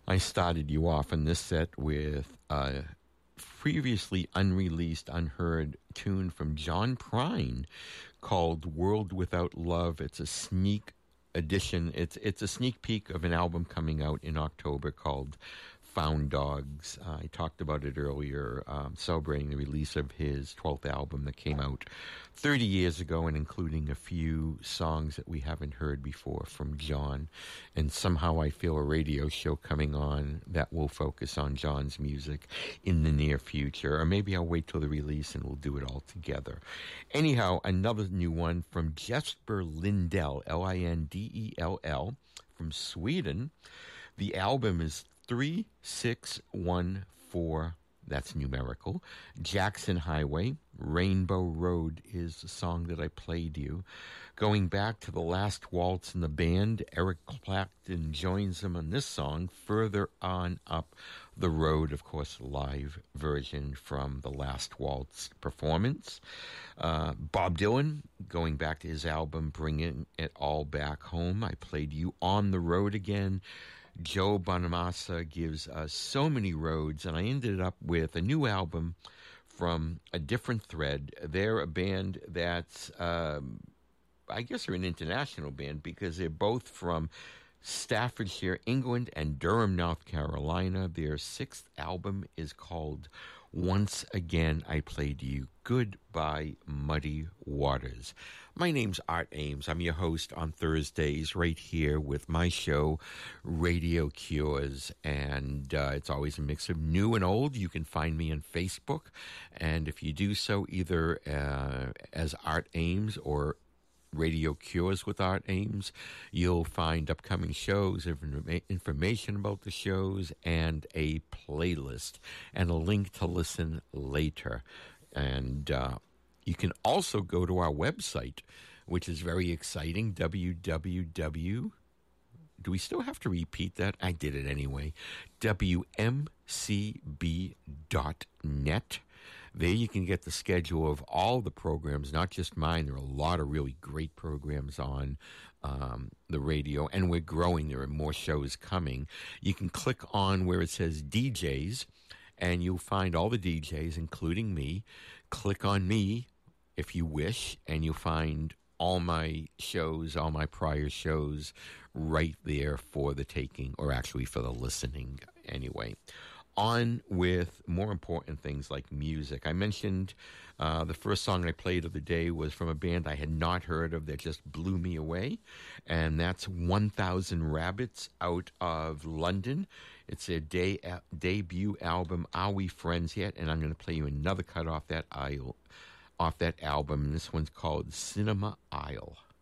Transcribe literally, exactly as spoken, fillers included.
I started you off in this set with a previously unreleased, unheard tune from John Prine called World Without Love. It's a sneak edition. It's it's a sneak peek of an album coming out in October called Found Dogs. Uh, I talked about it earlier, um, celebrating the release of his twelfth album that came out thirty years ago, and including a few songs that we haven't heard before from John. And somehow I feel a radio show coming on that will focus on John's music in the near future. Or maybe I'll wait till the release and we'll do it all together. Anyhow, another new one from Jesper Lindell, L I N D E L L, from Sweden. The album is three six one four, that's numerical. Jackson Highway. Rainbow Road is the song that I played you. Going back to the last waltz in the band, Eric Clapton joins them on this song, Further On Up the Road, of course, live version from the last waltz performance. Uh, Bob Dylan, going back to his album, Bringing It All Back Home, I played you On the Road Again. Joe Bonamassa gives us So Many Roads, and I ended up with a new album from A Different Thread. They're a band that's, um, I guess they're an international band because they're both from Staffordshire, England, and Durham, North Carolina. Their sixth album is called Once Again I Played You, Goodbye Muddy Waters. My name's Art Ames. I'm your host on Thursdays right here with my show, Radio Cures. And uh, it's always a mix of new and old. You can find me on Facebook. And if you do so either uh, as Art Ames or Radio Cures with Art Ames, you'll find upcoming shows, information about the shows, and a playlist, and a link to listen later. And uh, you can also go to our website, which is very exciting, w w w. Do we still have to repeat that? I did it anyway. w m c b dot net. There you can get the schedule of all the programs, not just mine. There are a lot of really great programs on um, the radio, and we're growing. There are more shows coming. You can click on where it says D Js, and you'll find all the D Js, including me. Click on me if you wish, and you'll find all my shows, all my prior shows right there for the taking, or actually for the listening anyway. On with more important things like music. I mentioned uh, the first song I played of the day was from a band I had not heard of that just blew me away, and that's one thousand Rabbits out of London. It's their day, uh, debut album, Are We Friends Yet? And I'm going to play you another cut off that aisle, off that album, and this one's called Cinema Aisle.